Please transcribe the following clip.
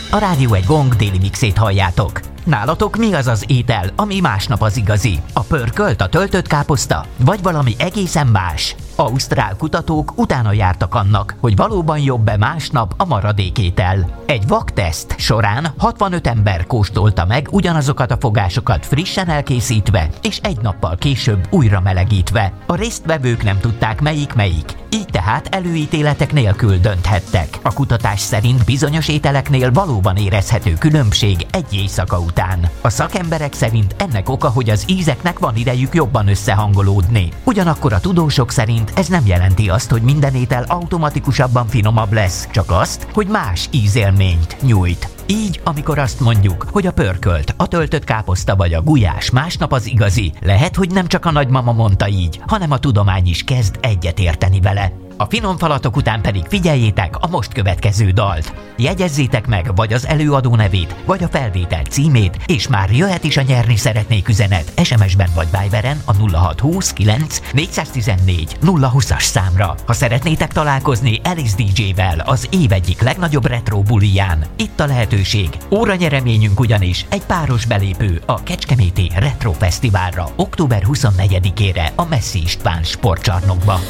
A Rádió Egy Gong déli mixét halljátok. Nálatok mi az az étel, ami másnap az igazi? A pörkölt, a töltött káposzta? Vagy valami egészen más? Ausztrál kutatók utána jártak annak, hogy valóban jobb-e másnap a maradékétel. Egy vakteszt során 65 ember kóstolta meg ugyanazokat a fogásokat frissen elkészítve, és egy nappal később újra melegítve. A résztvevők nem tudták melyik, így tehát előítéletek nélkül dönthettek. A kutatás szerint bizonyos ételeknél valóban érezhető különbség egy éjszaka után. A szakemberek szerint ennek oka, hogy az ízeknek van idejük jobban összehangolódni. Ugyanakkor a tudósok szerint ez nem jelenti azt, hogy minden étel automatikusabban finomabb lesz, csak azt, hogy más ízélményt nyújt. Így, amikor azt mondjuk, hogy a pörkölt, a töltött káposzta vagy a gulyás másnap az igazi, lehet, hogy nem csak a nagymama mondta így, hanem a tudomány is kezd egyetérteni vele. A finom falatok után pedig figyeljétek a most következő dalt. Jegyezzétek meg vagy az előadó nevét, vagy a felvétel címét, és már jöhet is a nyerni szeretnék üzenet SMS-ben vagy Viberen a 0620 9 414 020-as számra. Ha szeretnétek találkozni Alice DJ-vel az év egyik legnagyobb retro buliján, itt a lehetőség. Óranyereményünk ugyanis egy páros belépő a Kecskeméti Retro Fesztiválra október 24-ére a Messzi István sportcsarnokba.